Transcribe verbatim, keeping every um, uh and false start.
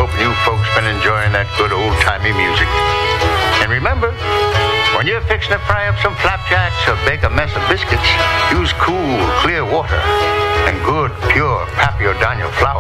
hope you folks been enjoying that good old-timey music. And remember, when you're fixing to fry up some flapjacks or bake a mess of biscuits, use cool, clear water and good, pure Papio Daniel flour.